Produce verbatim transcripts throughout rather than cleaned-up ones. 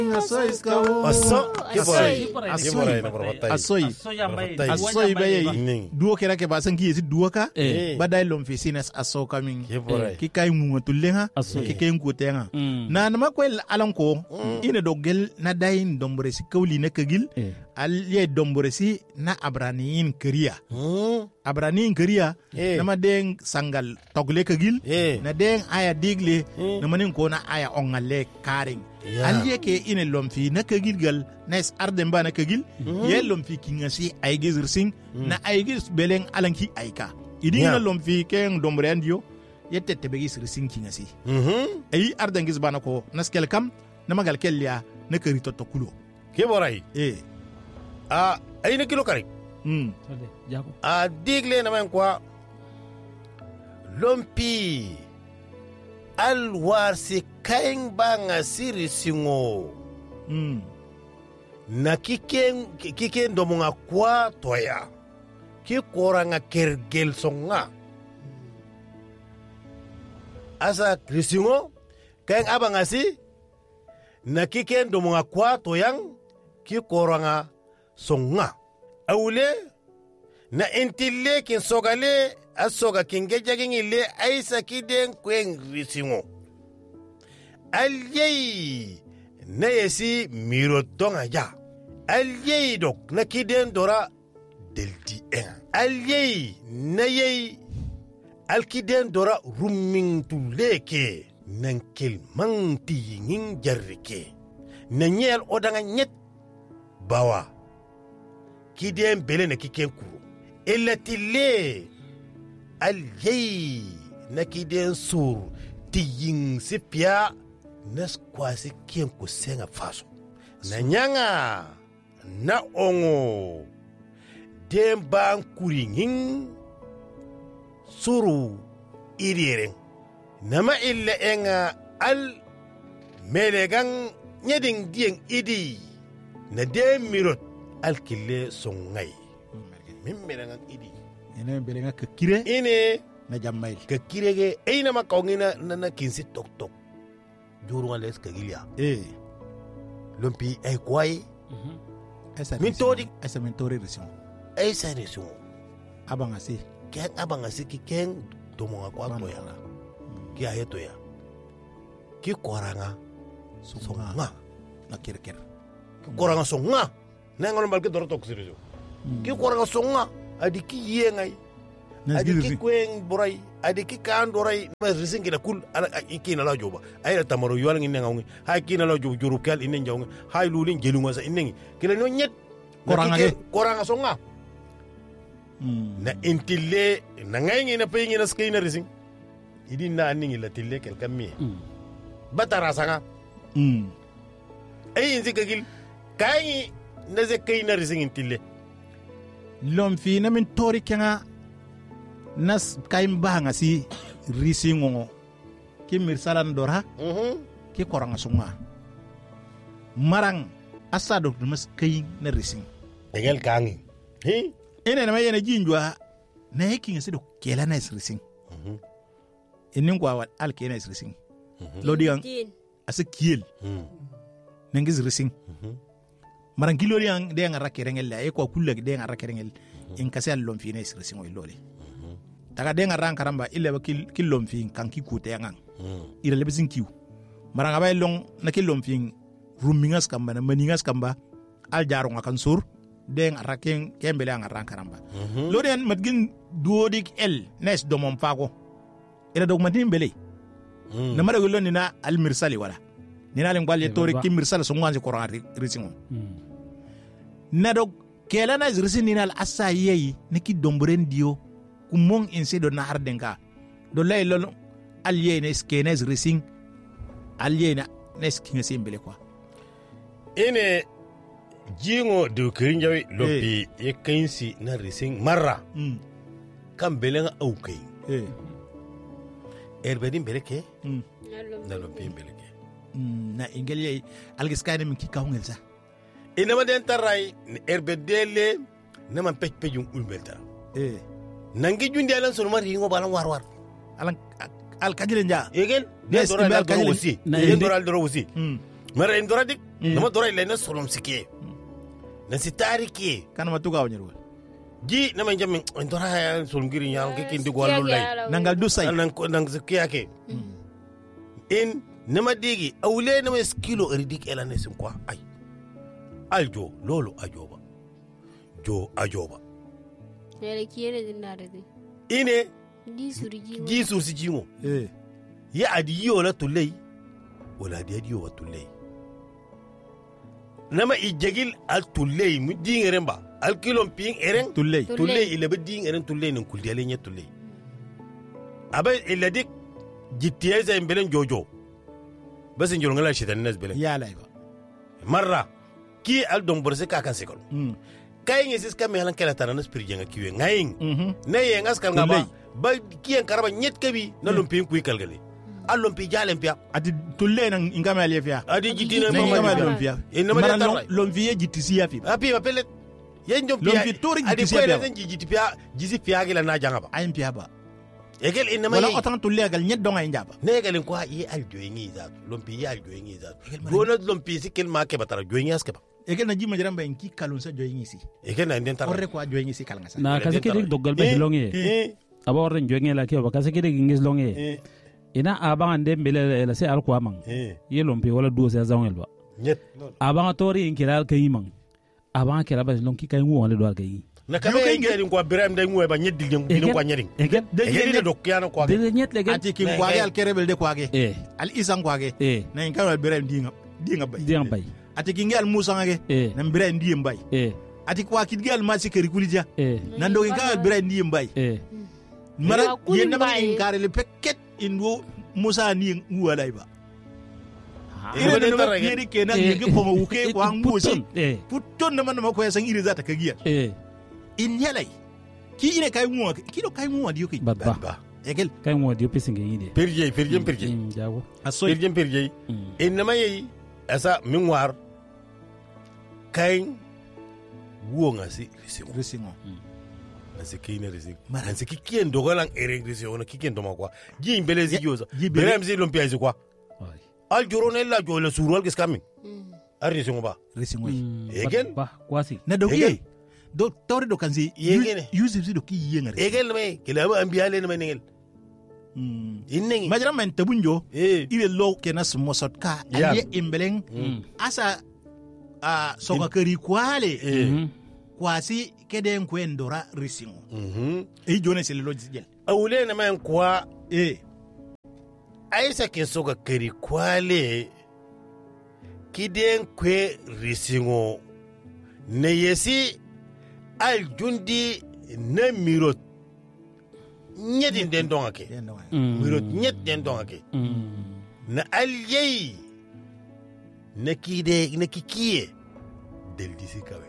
Asoy iskawo. Aso. Asoy. Asoy. Asoy. Asoy baye. Duo kera ke basan ki yesi duo ka. Badai lom fi sinas aso kamin. Ki kai mu tulenga. Ki kai ngutenga. Na na makwel alanko ina dogel na dai ndombore si kawli na kagil. Al ye dombore si na abraniin kriya. Abraniin kriya na ma deng sangal togle kagil. Na deng aya digle na manin ko na aya ongale karing. Al ye ke ina lomfi na kagil gal na is arden ba na kagil ye lomfi kingasi ay gizir sing na ay giz beleng alanki ayka idi ina lomfi ken dombore andio ye tette be gizir sing kingasi ay arden giz bana ko naskel kam na magal kelya na kari toto kulo ke boray eh a ay na kilo kari hmm a digle na man kwa lompi alwar si kain banga siri singo hmm na kiken kiken domunga kwa toya ki koranga kergel songa asa krisingo kain abanga si na kiken domunga kwa toyang ki koranga songa awule na intille kin sogale asoga kingeja gingile aisa kiden kwen risingo alyei na yesi miro donga ja alyei dok na kiden dora delti en alyei na yei alkiden dora rumming tuleke nankel manti ngin jarrike na nyel odanga nyet bawa kiden bele na kiken kuru elatile alyei na kiden sur tiyin sipia nas kwasi kien ko senga faso na nyanga na ongo demba kuringin suru iriren nama illa enga al melegan nyeding dien idi na de mirot al kille songai min melegan idi ene belenga ke kire ine na jammail ke kirege eina makongina na na kinsi tok tok juru les kagilia eh lompi ay kwai esa min todi esa min tori resion ay sa resion abanga si ken abanga si ki ken domo kwa to ya ki ayeto ya ki koranga songa na kirkir ki koranga songa na ngol balke doro tok sirejo ki koranga songa adi ki yengai adi ki kwen boray adi ki kan doray ma risingi da kul ala ikina la joba ay la tamaro yola ngi ngi hay kina la jobu juru kal inen jawngi hay lulin gelunga sa inen kila no nyet koranga ge koranga songa na intille na ngay ngi na pay ngi na skay na rising idi na ningi la tille kel kammi batara sanga mm ay inzi kagil kay na ze kay na rising intille lom fi na min tori kenga nas kaim banga si risingo ki mirsalan dora mhm ki koranga sunga marang asado mas kay na rising degel kangi hi ene na mayena jinjwa na yeki ngasi do kela na rising mhm enin kwa wat al kena rising lodiang asa kiel mhm nangis rising mhm marang kilodiang de ngara kerengel la e ko kulle de ngara kerengel in kasel lom fi na rising o lodi taga de ngara karamba ille ba kil lom fi kan ki kute ngang ira le bizin kiu maranga bay long na kil lom fi rumingas kamba na maningas kamba al jaro ngakan sur de ngara ken kembele ngara karamba lodian madgin duodik el nes domom fago ira dog matin bele na mara gulon ni na al mirsali wala ni na len gwalle tori ki mirsal so ngwanzi koran risingo na dog kela na risin ni na al asayi ne ki domboren dio kumong inse do na hardenga do lay lolo alye ne skenes rising alye na nes kinga simbele kwa ene jingo do kirinjawi lopi e kainsi na rising marra mm kam belenga au kay eh erbedin beleke mm na lopi beleke mm na ingeliye algiskane min ki kawngel sa ina ma den taray erbedele na man pej pejum ulbelta eh nangi jundi alan sunu mari ngo balan war war alan al kajile nja egen Yes, de doral imbal doro kajile. wusi Na de indi. doral doro wusi mm mara en doradik nama dora ile na solom sike na sitari ke kana matuga wanyarwa ji na man jamin dora ya solom giri ya ke kin digo wallo lay nangal du sai nan nan sike yake in nama digi awle nama skilo ridik elane sim quoi ay aljo lolo ajoba jo ajoba yare kiyene dinare de ine di surji ji sursi jimo eh ya adiyo la tulay wala adiyo wa tulay nama ijegil al tulay mu dingeren ba al kilom ping eren tulley tulay ile ba dingeren tulay nin kuldele nya tulay abai illa dik jittiye za imbelen jojo bas njol ngala shitan nas belen ya laiba marra ki al don borse ka kan sekol mm kay ngi sis kam helan kala tananas pirjenga kiwe ngayin mhm ne ye ngas kal ngaba ba kiyen karaba nyet kabi na lumpin kuy kalgale al lumpi jalen pia ati tulley nan ingama lefia adi jitina nan mama ingama jitina lomfia inama mara de tarra lomfie jitisi yafi api ba pelet yen jom pia Lompi tori adi jitisi ko pia. ele zen jiti pia jisi pia gila na janga ba ayin pia ba egel inama wala ye otan tulley gal nyet donga injaba ne gelen ko ye al joyengi za lumpi ye al joyengi za gona lumpi sikkel ma ke batara joyengi aske ba egel na jima jaramba en ki kalun sa joyin isi egel na inden tarra orre ko joyin isi kalanga sa na kase kede doggal be longe eh aba warren joenge la ke ba kase kede ngis longe eh ina aba ande mbele la se al ko amang eh ye lompe wala do se zawel ba nyet aba tori en kiral kay mang aba kala ba lonki kay ngu wala do al kay na kabe ngeri ko biram day ngwe ba nyeddi dum ko nyering egen egel de dokkiano ko de nyet le gen ati ki kwage al kerebel de kwage eh al isan kwage eh na in kawal biram dinga dinga bay diam bay ati ki ngal musa ngage eh na biram ndiyem bay eh ati kwa kidgal ma sikeri kulija eh nan do in kawal biram ndiyem bay eh mara Wa kulin yenda ma bay. in kare le peket in wo musa ni ngwala ba Eh, ire wani no tara yeri kenan Eh, yigi ko wuke ko an musi eh putton na man ma ko yasan iri zata kagiya eh in yalai ki ine kai muwa ki do kai muwa diyo ki badba ba egel kay mo dio pisinge yide pirje pirje pirje jago asoy pirje pirje inama ye asa minwar kay wo ngasi risiko risingo nasi kine risiko Mara. nasi kikien dogalan ere risiko na kikien doma kwa ji imbele zi yoza ji bele- berem zi lumpia zi kwa al joro ne la jolo suru al kiskami ar risiko ba risingo Egen? ba kwasi na do Egel. ye do tawre do kanzi Yegene. yusuf si do ki yengare egel me kila ba ambiale ne menengel innengi majra man tabunjo eh ibe lo kenas mosot ka Ya. aliye imbeleng asa a soga kari kwale eh kwasi keden kwendora risingo mhm e jone sele lo jigel awule ne men kwa e aisa ke soga kari kwale kiden kwe risingo ne yesi al jundi ne mirot nyedin den dongake yenda wa mirot nyet den dongake na alyei na kide na kikie del disi kawe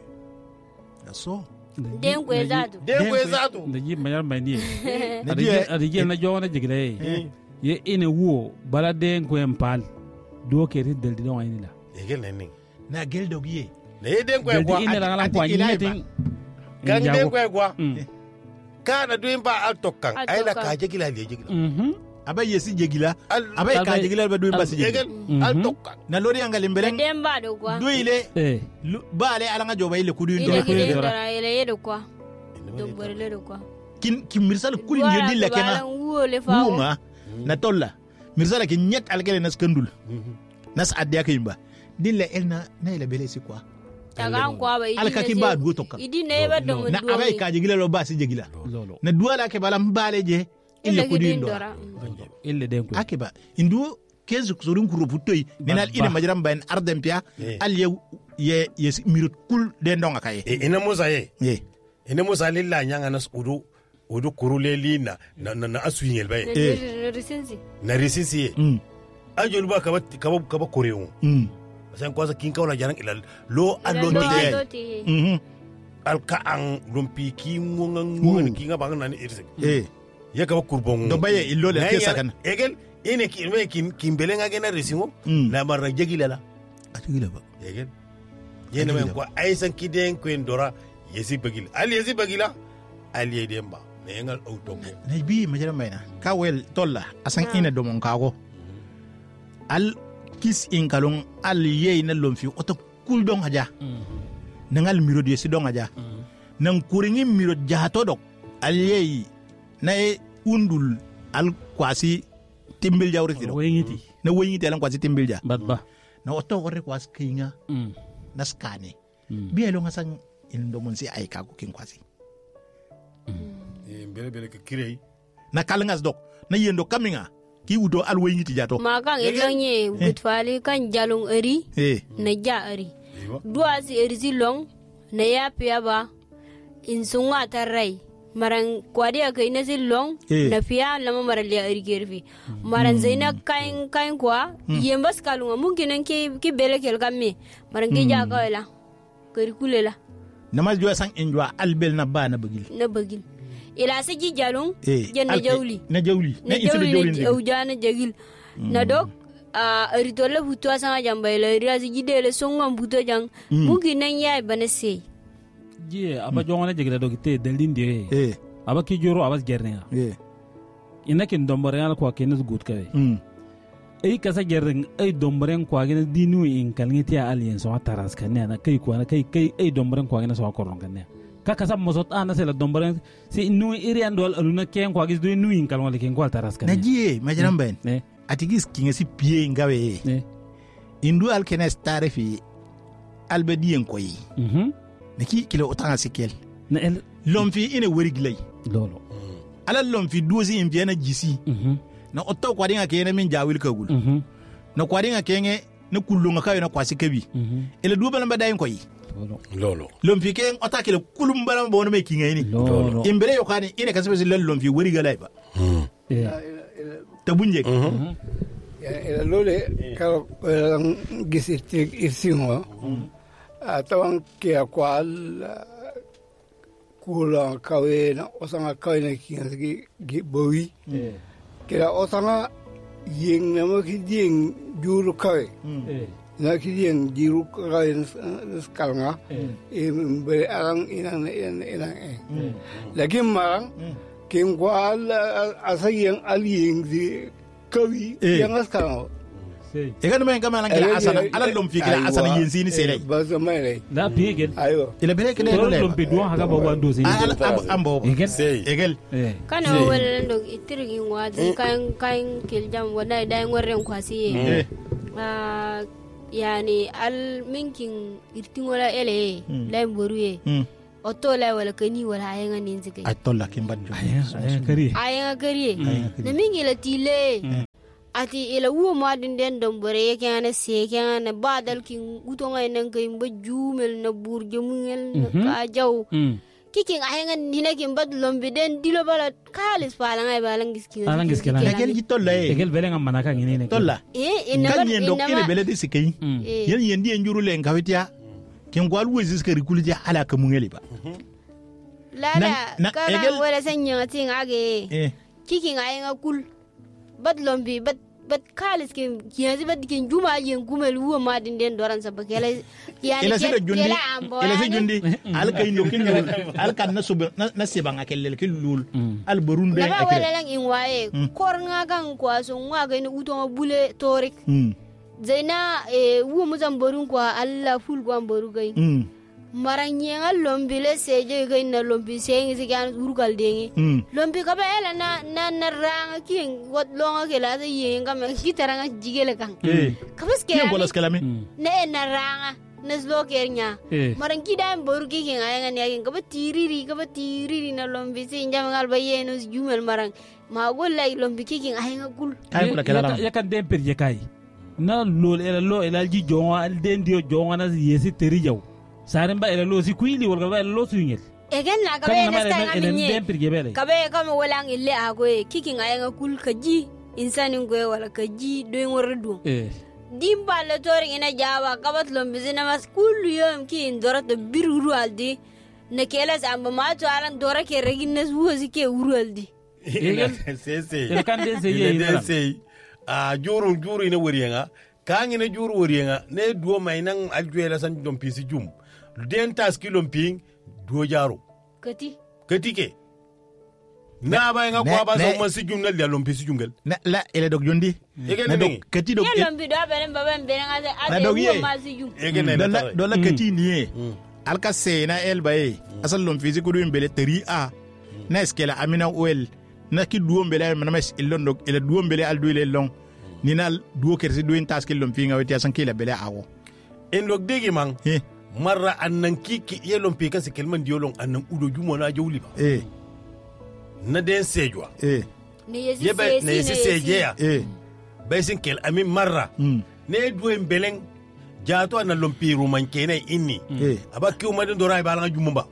so den kwe zatu den kwe zato da ji mayar mai ni na die adige na jona jigre Eh. ye ine wo bala den ko empal do ke ri del di no ayni la egel nenning na gel do giye na ye den kwe del di kwa ine la ngala ati- ko ati ilai anyete kan den kwe kwa mm kana duin ba al tokkan Al ay la tokkan. ka jegila le jegila mhm abai yesi jegila al abai ka Abai- jegila ba do basi egel jegila al Mhm. tokkan na lori angal imbeleng den ba do kwa do ile eh lu- baale alanga joba ile kudu ile ndo gide dora. dora ile yedo kwa do borele do kwa kin kin mirsal kulin yo dilla kenga wo le fa wunga na tolla mirsal kin nyet algele nas kandul nas adya kayimba dilla elna na ile bele si kwa taga kwa ba Alkaki ba duwo tokka. idi ne ba do na abai ka jegila lo basi jegila lolo na duwala ke balam baale je ile kudu gide ndo dora ille den ko ake ba indu kenzu kusurun kuru putoy nenal ina majram bayan ardem pia Eh. al ye ye ye mirut kul de ndonga kaye e ina musa ye ye ina musa lilla nyanga nas udu udu kurule lina na na, na asuyel bay resensi na risisi ye mm ajol ba kaba kaba kaba koreu mm sen ko sa kin kawla jaran ilal lo alon Lo te te mhm al ka an lumpi ki ngonga ngonga ki nga bang nan irse eh ye kaba kurbon do baye illo le ke sakana egel ine ki me kin kimbele nga gena risingo Mm. na marra jegila la atugila ba egel yene men ko aisan kiden ko endora yesi bagil al yesi bagila al yedemba ne ngal autobo na bi majram bayna ka wel tolla asan ina do mon kago al kis in kalon al yey na lomfi oto kul dong haja nangal miro de si dong haja nan kuringi miro jahato dok al yey na e undul al kwasi timbil jawri tido wayngiti na wayngiti lan kwasi timbil ja badba na oto gore kwas kinga na skane biya lo ngasang indo mon si ay ka ko kin kwasi e bele bele ke kirei na kalangas dok na yendo kaminga ki udo al wayngiti jato makan ilonye gutfali kan jalung eri eh na ja eri dua si eri si long na ya piaba insunga tarai maran kwadi akai na si long Eh. na fiya lama maran liya eri gerfi maran zaina kain kain kwa yembas kalunga mungkin ki ki bele kel kamme maran ki ja kawela kari kulela na mas jwa sang injwa albel na ba na bagil na bagil ila sa ji jalung eh jen na al- jawli na jawli na insido jawli jawli na ujana jagil na dok a ritola buto sanga jamba ila ria si jidele songa buto jang mungkin nan yaay bana sey je aba jongona jegla dogite delindi eh aba ki joro aba gernga eh ina kin domboreal ko kenes gut kawe mm ay kasa gerring ay domboren ko agena dinu in kalngiti alien so taras kanne na kay ko na kay kay ay domboren ko agena so koron kanne ka kasa mosot ana sela domboren si nu irian dol aluna ken ko agis do nu in kalwale ken ko taras na kanne jiye majaram ben ne atigis kinga si pie ngawe ne indu al kenes tarefi albedien koyi mhm ne ki kilo otanga sikel na el lomfi ine weriglay lolo ala lomfi dozi in biena jisi mhm na otto kwadinga kene min jawil kagul mhm na kwadinga kenge na kullunga kayo na kwasi kabi mhm ele dubala mbadayin koyi lolo lolo lomfi ken ota kile kulum bala bono me kinga ini lolo imbere yokani ine kasebe lel lomfi werigalay ba eh tabunje ila lole kalau orang gisi irsingo atawang kia kwal kula kawe na osanga kawe na kinga gi gi bowi eh kira osanga yeng nama ki yeng juru kawe eh na ki yeng juru kawe skalanga e bere arang inang inang inang eh lagi marang kim kwal asayang aliyeng di kawi Eh. yang askalanga sei e kan men kama lan kila asana ala lomfi kila asana yensi ni sele Bahasa mana? la pigel Ayo. ile bere kele toro dole lompi duwa haga ba wando sei ala ambo egel sei egel eh kana wala ndog itirgi ngwadi kan kan kil jam wala dai ngorren kwasi eh ah yani al minkin irtingola ele lay boruye mm oto la wala kani wala ayenga ninzike ay tolla kimban jo aya aya kari ayenga kariye na mingi la tile ati ila wo madin den dom bore yake ana se yake ana badal kin guto ngai nan kai ba jumel na burje mungel na ka jaw mm kikin ayenga nina kin bad lombe den dilo bala kalis pala ngai bala ngiskin Pala ngiskin, ah. egel ji tolla e egel belenga manaka ngine ne tolla eh inna kan yen dok ile bele di sikay mm eh yen yen di njuru le ngawitia ken gwal wezis ka rikuli ja ala ka mungeli ba lala na- na- kana egel- wala sanya tin age eh kikin ayenga kul bad lombe bad bad kalis kin kiyazi bad kin juma yen gumel wo madin den doran sa bakela yani ila sida jundi kela ambo ila sida jundi al kay no kin al kan na sub na sebang akelle kel lul al burun de na ba wala akelle lang in waye kor nga kan kwa so nga ga ni uto ma bule torik mm zaina e wu mu zan borun kwa alla ful kwa boru gai mm maranye nga lombile seje gai na lombi sengi sigan urgal dengi mm lombi ka ba ela na na na ranga kin wat longa ke la yenga me kitaranga jigele kan eh kabas ke ken bolas kalame ne na ranga na zlo kernya eh maran kidam boru ki kin ayanga ne kin kaba tiriri kaba tiriri na lombi se njam ngal bayeno jumel marang ma gol lay lombi ki kin ayanga kul ay kula kala ya kan den perje kai na lol ela lo ela ji jonga al den dio jonga na yesi teri jaw saren ba ela lo si kuili wal ba ela lo suingel egen na kan kabe na na mare stay ela aminye den perje bele kabe kama wala ngille agoye kikin ayanga kul kaji insanin goye wala kaji do ngordu eh dimba le tori ina jawa kabat lombi zina mas kullu yom ki indora to biruru aldi na kela samba ma to alan dora ke regin nas wozi ke uru aldi egel sei sei ela kan den sei ile ye den sei a juru juru ina woriyenga kangi ne juru woriyenga ne duo mai nan aljuela san dom pisi jum den tas kilom ping duo jaro kati katike na ba nga kwa ba so man si jungal ya lompi si jungal na la ele dog jondi Ege na ne dog kati dog ya lombi do benen baben benen ade Na ade dog ye. wo ma si ju Ege ne dola na dola kati ni alka se na el baye asal lom fizi kudu mbele teri a na skela amina oil na ki duo mbele na mes illon dog ele duo mbele al duile long ni na duo kersi duin task lom fi ngawti asan kila bele awo en dog degi man eh marra annan kiki ye lompi kan se kelman diolong annan udo jumo na jawli ba eh na den sejwa eh ne yesi ye ba ne se seje ya eh bay sin kel amin marra mm ne duwe mbeleng jato annan lompi ruman kene inni eh aba kiu madin dora ba la jumba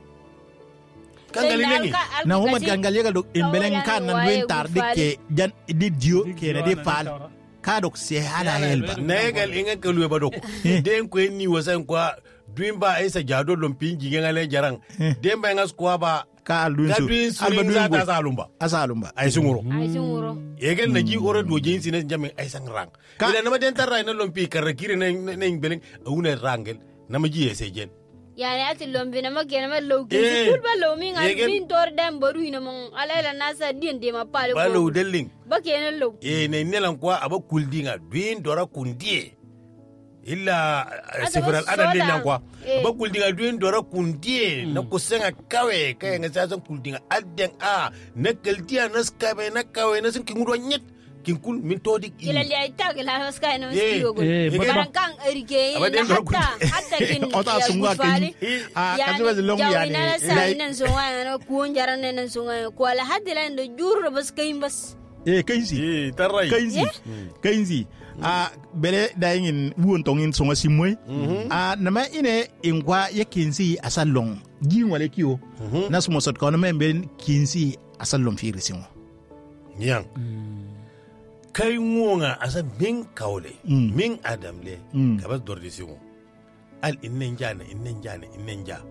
kangali nengi na homa gangal yega dog imbelen kan nan duin tar dikke jan di dio kene di fal ka dog se hada helba negal inga kaluwe ba doko den ko ni wasan kwa duimba aisa jado lompi jingale jarang den ba ngas kwa ba ka al duin ka su duin su alba za duin ta go salumba asalumba ay sunguro ai sun wuro yegel na ji ore do jin sine jamin ay sang rang ila nama den tarra na lompi karakire na na beleng awune rangel nama ji ese jen yani ati lombi na magena ma lowki Eh. kul ba lomi ngal Egen. min tor dem baru ina mon alela nasa dien de ma pale balo ko delling ba kenen low e ne nelan kwa aba kuldinga duin dora kundie illa sifral ba ada soda. lelan kwa Eh. aba kuldinga duin dora kundie na kusenga kawe kaya nga sasan kuldinga adden a na kaltia na skabe na kawe na sin kingudo nyet kinkul min todik ila li ay tag la haska ina Eh. skiyo go Eh, Egen. baran kan erike Aba den ina dor hatta hatta kin Ota ya sungwa gufali. kin a Yani, kasu ba long jawi yani na sa lai inan sunga na kuon jaran nan sunga ko ala hadde la ndo jurro bas kayin bas eh kainsi eh tarrai kainsi kainsi a bele dayin wuon tongin songa simoy a nama ine ingwa ya kinsi asallong jin wale kiyo na sumo sot kono men ben kinsi asallong fi risingo nyang kai ngonga asa min kawle Mm. min adamle Mm. kabas dordi singo al innen jana innen jana innen ja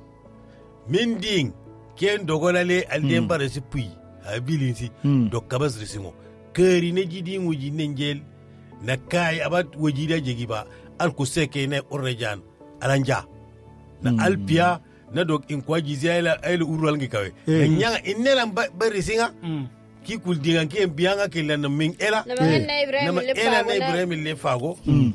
min ding ken dogolale al den bare si pui abilin si Mm. do kabas risingo keri ne jidi nguji nenjel na kai abat wajida jegi ba al kuseke ne orrejan alanja na alpia na dog in kwaji zela ay urwal ngi kawe Eh. nyanga innelam bare singa ki kul dingan ki bianga ki lan min ela na mangen na ibrahim nama le ela pa na ibrahim le fago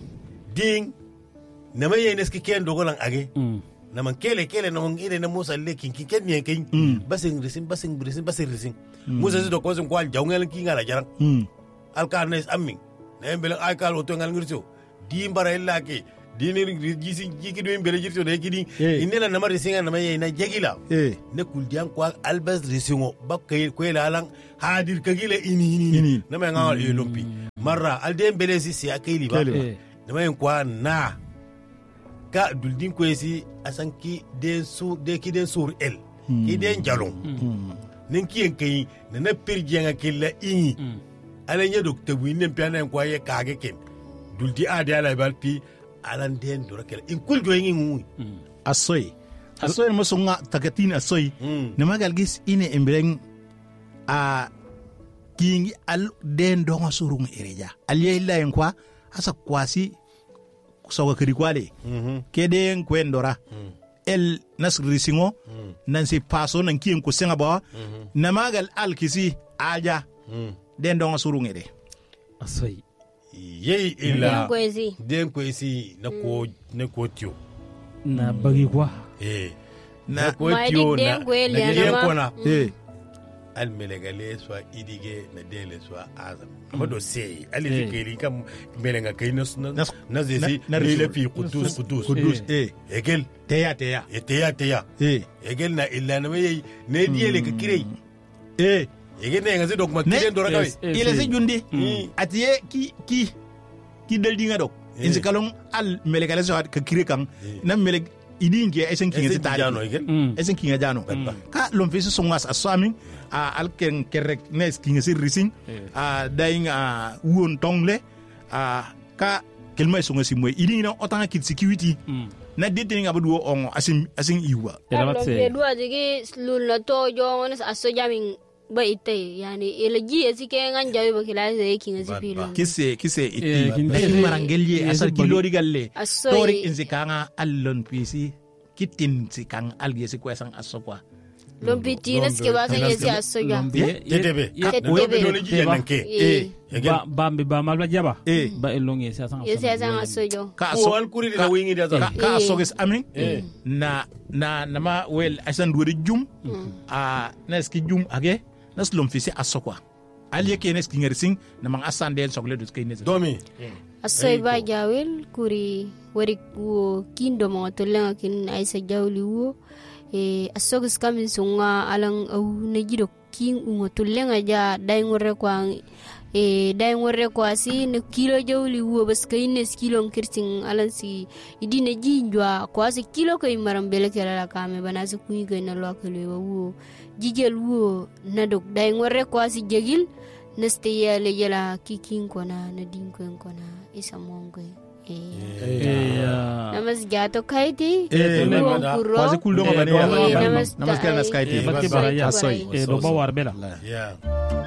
ding nama yenes ki ken dogolan age nama kele kele nama ngire na musa le kin ki ken yen kin basing risin basing risin basing risin musa si do ko sin kwal jawngel ki ngala jarang mm al karnes amming na embele ay kal oto ngal ngirso di mbara illa ke di ni jisi jiki do embele jirso de kidi Eh. inela nama risinga nama yena jegila eh ne kuldiyan kwa albas risingo bakkay ko lalang hadir kagile ini ini Ini. na ma ngal e lompi marra alden belesi si akayli ba Kayli ba. Eh. na ma kwa na ka duldin ko si asanki den su de ki den sur el ki den jalon nin ki en kay na na pirjenga killa ini ala nya dokta bu nen piana en kwa ye kage ken duldi ade ala balpi alan den dorakel in kul do yin ngi asoy asoy mo songa tagatin asoy Mm. na magal gis ine embreng a kingi al den donga surung ereja aliye la en kwa asa kwasi soga kiri kwale keden kwendora el nasrisingo nan si paso nan kien ko senga ba na magal al kisi aja den donga surung ere asai yei ila kwezi den ko si na ko na ko tio na bagi kwa eh Na- na ko Ma tio di na den ko eli na ana den ma. ko na eh al melegale so idige na dele so azam amado sei ali Eh. fikiri kam melenga kay na na Nas- na zesi na- na na le risu- fi qudus qudus kudus eh egel teya teya eteya teya eh egel na illa na me ne diele ka kirei eh egel ne ngazi dog ma Ne- kiren dora kawe Yes, eh, ile si. se jundi Mm. atiye ki ki ki del dinga dok Eh. insi kalon al melegale so ka kire kan na meleg idinge esen kinga esen si tari jano egel Mm. esen kinga jano ka lon fi so ngas asami a al ken kerek nes kinga si rising a daing a won tongle a ka kelma so ngasi moy idinga otan kit security Mm. na detening abadu on asin asin iwa Salamat Alon si. pe dua jigi lul na to jo wona aso jamin ba ite yani ila ji esi ke ngan jawi ba kila se kinga si Ba- pilo ba. kisse kisse Eh, itti kin- ay eh, marangelye eh, asal si bagi- kilori galle Asoy- tori insi kanga allon pisi kitin si kang alge si kwesang aso kwa lompiti na ske ba kan yesi asoja tetebe Tetebe. o be dole ji nanke eh ba ba mbe ba malba jaba ba elonge sa sang yesi asan asojo ka o so al kuri da wingi da ka za ka Eh. sogis amin na na na ma wel asan duwari jum a na ski jum age na slom fisi asokwa ali ke ne ski ngersing na mang asan den sogle dut kay ne domi asoy ba jawel kuri wari wo kindo mo to lenga kin aisa jawli wo e asogis kamin sunga alang au ne jido king ungo to lenga ja dai ngore kwa e dai ngore kwa si ne kilo jawli wo bas kay ne kilo kirting alan si idine jinjwa kwa si kilo kay maram bele kala kame bana su kuyi gay na lokale wo jigel wo na dok dai ngore kwa si jegil neste yale yala kikin kona na din kona isa mongo eh namas gato kaiti eh Luang kuro. wazi kuldo Eh, ngabane eh, namas namas kana tai. skaiti Eh, batti baraya. asoy e do ba war bela yeah